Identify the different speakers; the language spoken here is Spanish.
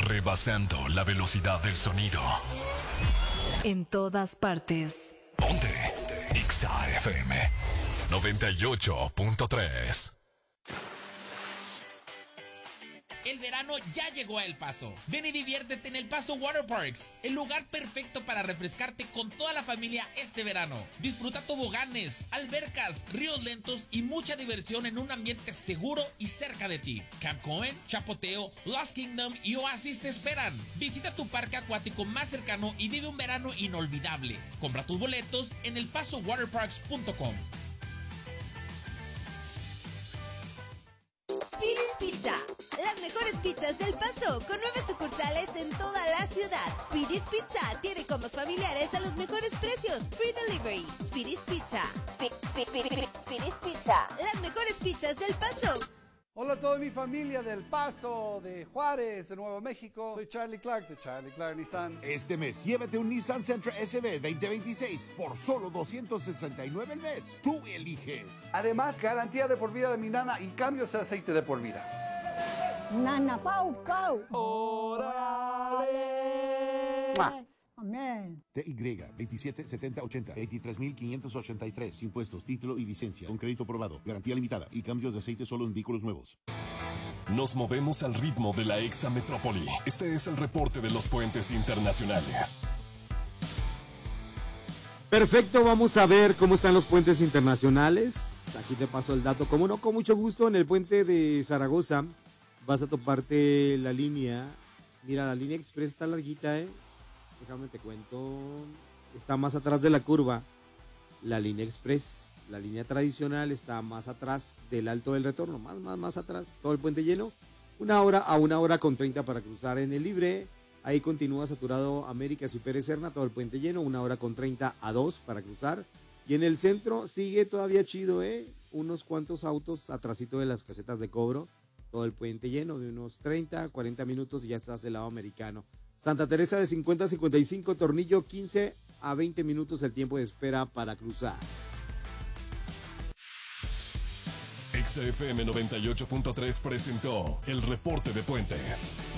Speaker 1: rebasando la velocidad del sonido.
Speaker 2: En todas partes.
Speaker 1: Ponte Exa FM 98.3.
Speaker 3: El verano ya llegó a El Paso. Ven y diviértete en El Paso Water Parks, el lugar perfecto para refrescarte con toda la familia este verano. Disfruta toboganes, albercas, ríos lentos y mucha diversión en un ambiente seguro y cerca de ti. Camp Cohen, Chapoteo, Lost Kingdom y Oasis te esperan. Visita tu parque acuático más cercano y vive un verano inolvidable. Compra tus boletos en elpasowaterparks.com.
Speaker 4: Speedy's Pizza, las mejores pizzas del Paso, con 9 sucursales en toda la ciudad. Speedy's Pizza tiene combos familiares a los mejores precios. Free delivery. Speedy's Pizza. Speedy's Pizza, las mejores pizzas del Paso.
Speaker 5: Hola a toda mi familia del Paso, de Juárez, de Nuevo México. Soy Charlie Clark de Charlie Clark Nissan.
Speaker 6: Este mes llévate un Nissan Sentra SB 2026 por solo $269 al mes. Tú eliges.
Speaker 5: Además, garantía de por vida de mi nana y cambios de aceite de por vida.
Speaker 7: Nana Pau Pau.
Speaker 5: ¡Órale! ¡Mua!
Speaker 7: Amén.
Speaker 6: TY 277080 23.583. Impuestos, título y licencia. Un crédito aprobado. Garantía limitada. Y cambios de aceite solo en vehículos nuevos.
Speaker 1: Nos movemos al ritmo de la Exa Metrópoli. Este es el reporte de los puentes internacionales.
Speaker 8: Perfecto, vamos a ver cómo están los puentes internacionales. Aquí te paso el dato. Como no, con mucho gusto, en el puente de Zaragoza vas a toparte la línea. Mira, la línea express está larguita, Déjame te cuento. Está más atrás de la curva. La línea express, la línea tradicional, está más atrás del Alto del Retorno. Más atrás. Todo el puente lleno. 1 hora a 1 hora con 30 para cruzar en el libre. Ahí continúa saturado Américas y Pérez Serna. Todo el puente lleno. 1 hora con 30 a 2 para cruzar. Y en el centro sigue todavía chido, Unos cuantos autos atrasito de las casetas de cobro. Todo el puente lleno de unos 30, 40 minutos y ya estás del lado americano. Santa Teresa de 50 a 55, Tornillo 15 a 20 minutos el tiempo de espera para cruzar.
Speaker 1: Exa FM 98.3 presentó el reporte de puentes.